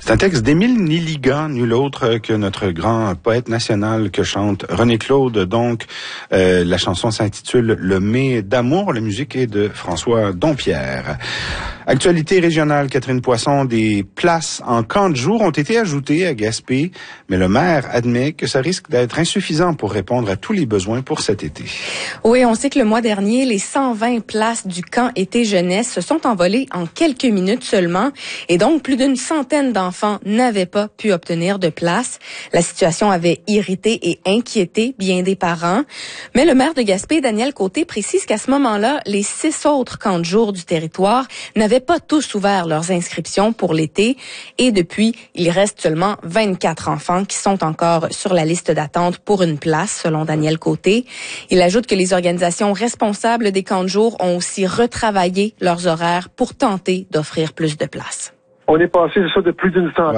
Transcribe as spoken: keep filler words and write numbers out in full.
C'est un texte d'Émile Néligan, nul autre que notre grand poète national que chante René Claude. Donc, euh, la chanson s'intitule Le Mai d'amour. La musique est de François Dompierre. Actualité régionale, Catherine Poisson, des places en camp de jour ont été ajoutées à Gaspé, mais le maire admet que ça risque d'être insuffisant pour répondre à tous les besoins pour cet été. Oui, on sait que le mois dernier, les cent vingt places du camp été jeunesse se sont envolées en quelques minutes seulement, et donc plus d'une centaine d'enfants n'avaient pas pu obtenir de place. La situation avait irrité et inquiété bien des parents, mais le maire de Gaspé, Daniel Côté, précise qu'à ce moment-là, les six autres camps de jour du territoire n'avaient pas tous ouvert leurs inscriptions pour l'été, et depuis, il reste seulement vingt-quatre enfants qui sont encore sur la liste d'attente pour une place, selon Daniel Côté. Il ajoute que les organisations responsables des camps de jour ont aussi retravaillé leurs horaires pour tenter d'offrir plus de places. On est passé ça de plus d'une centaine